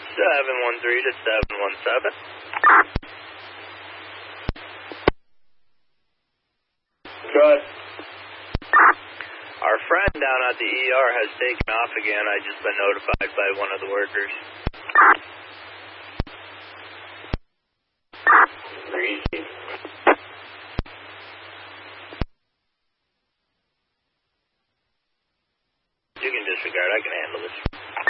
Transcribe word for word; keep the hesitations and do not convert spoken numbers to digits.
seven one three to seven one seven. Good. Our friend down at the E R has taken off again. I just been notified by one of the workers. Greasy. You can disregard. I can handle this.